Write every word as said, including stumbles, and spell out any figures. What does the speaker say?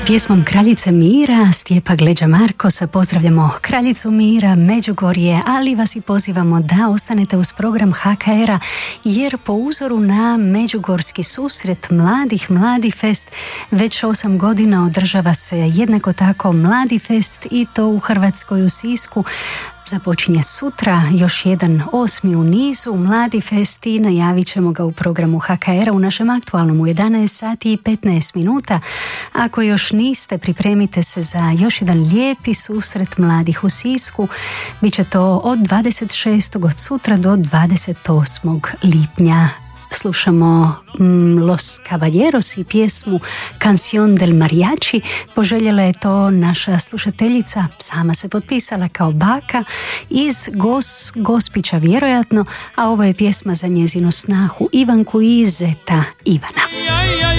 Pjesmom Kraljice Mira, Stjepa Gleđa Markosa pozdravljamo Kraljicu Mira, Međugorje, ali vas i pozivamo da ostanete uz program H K R-a, jer po uzoru na Međugorski susret Mladih Mladi Fest već osam godina održava se jednako tako Mladi Fest, i to u Hrvatskoj u Sisku. Započinje sutra još jedan osmi u nizu Mladi Fest i najavit ćemo ga u programu H K R-a u našem aktualnom u jedanaest sati i petnaest minuta. Ako još niste, pripremite se za još jedan lijepi susret mladih u Sisku. Biće to od dvadeset šestog od sutra do dvadeset osmog lipnja. Slušamo mm, Los Caballeros i pjesmu Canción del Mariachi. Poželjela je to naša slušateljica, sama se potpisala kao baka iz Gos, Gospića vjerojatno, a ovo je pjesma za njezinu snahu Ivanku i zeta Ivana.